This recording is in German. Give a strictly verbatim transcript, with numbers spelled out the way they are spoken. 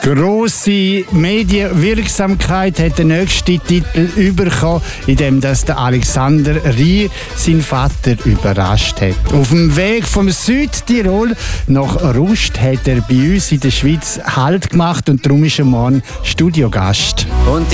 Grosse Medienwirksamkeit hat der nächste Titel bekommen, in dem das der Alexander Rier seinen Vater überrascht hat. Auf dem Weg vom Südtirol nach Rust hat er bei uns in der Schweiz Halt gemacht und darum ist er morgen Studiogast. Und